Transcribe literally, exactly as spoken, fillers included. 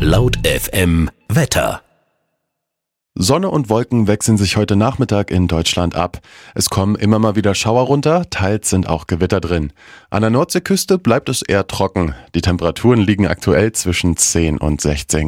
Laut F M Wetter. Sonne und Wolken wechseln sich heute Nachmittag in Deutschland ab. Es kommen immer mal wieder Schauer runter, teils sind auch Gewitter drin. An der Nordseeküste bleibt es eher trocken. Die Temperaturen liegen aktuell zwischen zehn und sechzehn